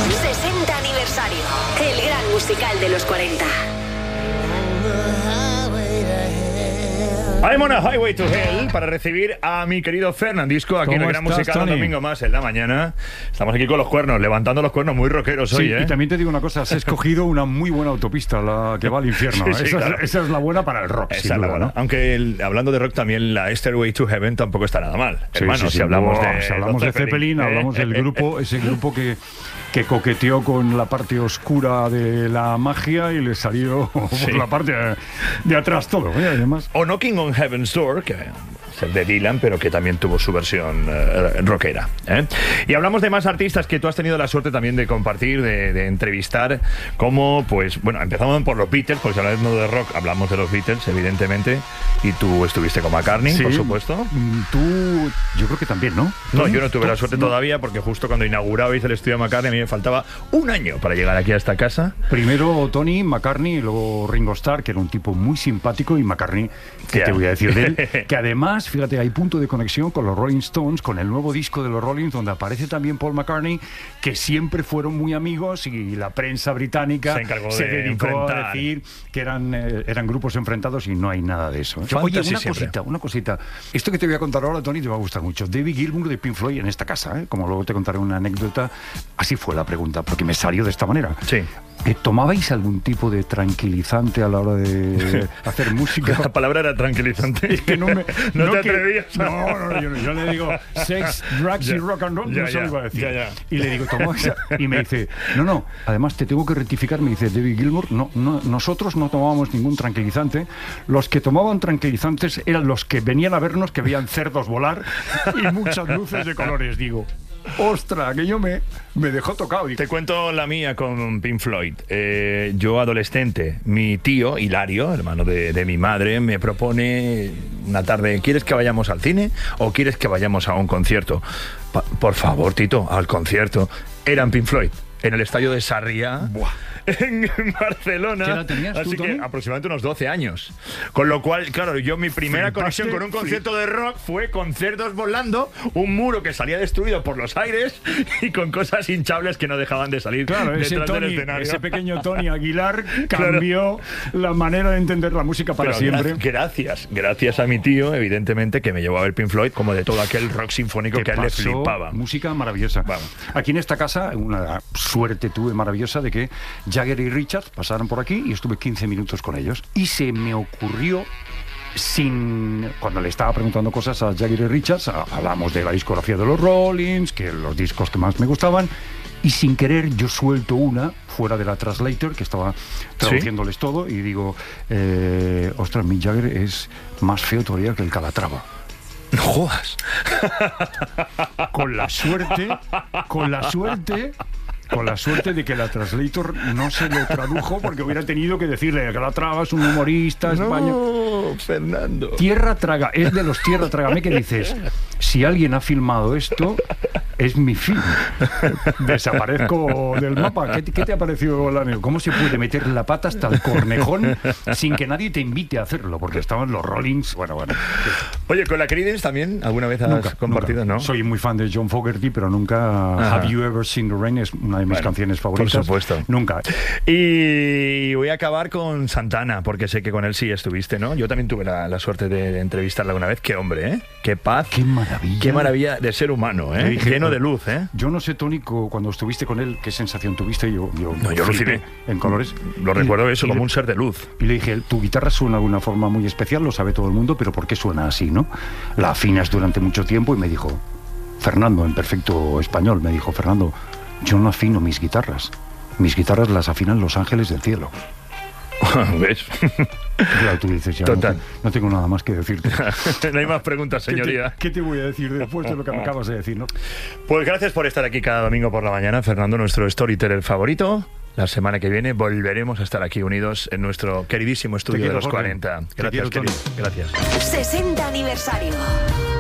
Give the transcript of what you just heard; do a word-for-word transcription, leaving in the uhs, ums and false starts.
sesenta aniversario. El gran musical de los cuarenta. I'm on a highway to hell para recibir a mi querido Fernandisco aquí en el Gran Musical, un domingo más en la mañana. Estamos aquí con los cuernos, levantando los cuernos muy rockeros sí, hoy, ¿eh? Y también te digo una cosa, has escogido una muy buena autopista, la que va al infierno. Sí, sí, esa, claro. es, esa es la buena para el rock. Esa sin es la duda, buena. ¿no? Aunque el, hablando de rock también, la Stairway to Heaven tampoco está nada mal. Sí, Hermano, sí, sí. si hablamos Oh, de, si hablamos de Zeppelin, ¿eh? hablamos del grupo, ese grupo que, que coqueteó con la parte oscura de la magia y le salió Sí. por la parte de, de atrás todo. ¿eh? Además, O Knocking on Heaven's Door, que es de Dylan, pero que también tuvo su versión eh, rockera, ¿eh? Y hablamos de más artistas que tú has tenido la suerte también de compartir, de, de entrevistar, como, pues, bueno, empezamos por los Beatles, porque hablando de rock, hablamos de los Beatles, evidentemente, y tú estuviste con McCartney, sí, por supuesto. Tú, yo creo que también, ¿no? No, yo no tuve la suerte no. todavía, porque justo cuando inaugurabais el estudio de McCartney, a mí me faltaba un año para llegar aquí a esta casa. Primero Tony, McCartney, y luego Ringo Starr, que era un tipo muy simpático, y McCartney, que Yeah. te voy a decir de él, que además, fíjate, hay punto de conexión con los Rolling Stones, con el nuevo disco de los Rolling, donde aparece también Paul McCartney, que siempre fueron muy amigos y la prensa británica Se encargó se de dedicó enfrentar. a decir que eran, eh, eran grupos enfrentados y no hay nada de eso. Fantasy Oye, una siempre. cosita, una cosita. Esto que te voy a contar ahora, Tony, te va a gustar mucho. David Gilmour de Pink Floyd en esta casa, ¿eh? Como luego te contaré una anécdota. Así fue la pregunta, porque me salió de esta manera. Sí. Eh, ¿Tomabais algún tipo de tranquilizante a la hora de hacer música? La palabra era tranquilizante. Es que no me... no, te que- atrevías. No, no, no, yo, no, yo le digo sex, drugs Ya, y rock and roll, ya, no se lo ya, iba a decir. ya, ya. Y le digo, ¿tomabais? Y me dice, no, no, además te tengo que rectificar, me dice David Gilmour, no, no, nosotros no tomábamos ningún tranquilizante, los que tomaban tranquilizantes eran los que venían a vernos, que veían cerdos volar y muchas luces de colores, digo. Ostra, que yo me, me dejó tocado. Digo, Te cuento la mía con Pink Floyd. Eh, yo, adolescente, mi tío, Hilario, hermano de, de mi madre, me propone una tarde, ¿quieres que vayamos al cine o quieres que vayamos a un concierto? Pa- por favor, Tito, al concierto. Eran Pink Floyd, en el estadio de Sarriá. Buah. En Barcelona. ¿Qué edad tenías tú, Así que Tony? aproximadamente unos doce años. Con lo cual, claro, yo mi primera Flipaste, conexión con un concierto de rock fue con cerdos volando, un muro que salía destruido por los aires y con cosas hinchables que no dejaban de salir Claro, ese, detrás del Tony, escenario. ese pequeño Tony Aguilar cambió la manera de entender la música para Pero siempre. gra- Gracias, gracias a mi tío, evidentemente, que me llevó a ver Pink Floyd, como de todo aquel rock sinfónico ¿Qué que a él le pasó? flipaba. Música maravillosa. Vamos. Aquí en esta casa, una suerte tuve maravillosa de que Jagger y Richards pasaron por aquí y estuve quince minutos con ellos. Y se me ocurrió, sin cuando le estaba preguntando cosas a Jagger y Richards, a- hablamos de la discografía de los Rollins, que los discos que más me gustaban, y sin querer yo suelto una fuera de la translator, que estaba traduciéndoles todo, y digo, eh, ostras, Mick Jagger es más feo todavía que el Calatrava. No jodas. Con la suerte, con la suerte, con la suerte de que la translator no se lo tradujo, porque hubiera tenido que decirle que la traba es un humorista español. No, Fernando. Tierra traga, es de los Tierra Trágame que dices, si alguien ha filmado esto, es mi fin. Desaparezco del mapa. ¿Qué, qué te ha parecido, Láneo? ¿Cómo se puede meter la pata hasta el cornejón sin que nadie te invite a hacerlo? Porque estaban los Rollins, bueno, bueno. Oye, con la Creedence también, ¿alguna vez has Nunca, compartido? nunca. ¿No? Soy muy fan de John Fogerty, pero nunca Ajá. Have You Ever Seen the Rain es una de mis Bueno, canciones favoritas. por supuesto. Nunca. Y voy a acabar con Santana, porque sé que con él sí estuviste, ¿no? Yo también tuve la, la suerte de, de entrevistarla una vez. Qué hombre, ¿eh? Qué paz. Qué maravilla. Qué maravilla de ser humano, Te ¿eh? dije, Lleno de eh, luz, ¿eh? Yo no sé, Tónico, cuando estuviste con él, qué sensación tuviste. Yo, yo, No, yo flipé aluciné. en colores. Lo Y- recuerdo eso, y como le- un ser de luz. Y le dije, tu guitarra suena de una forma muy especial, lo sabe todo el mundo, pero ¿por qué suena así, no? La afinas durante mucho tiempo y me dijo, Fernando, en perfecto español, me dijo, Fernando, yo no afino mis guitarras. Mis guitarras las afinan los ángeles del cielo. ¿Ves? Claro, tú dices, ya no, Total. te- no tengo nada más que decirte. No hay más preguntas, ¿Qué te, señoría. qué te voy a decir después de lo que me acabas de decir, no? Pues gracias por estar aquí cada domingo por la mañana, Fernando, nuestro storyteller favorito. La semana que viene volveremos a estar aquí unidos en nuestro queridísimo estudio quiero, de los Jorge. cuarenta. Te Gracias, quiero, Tony. querido. Gracias. sesenta aniversario.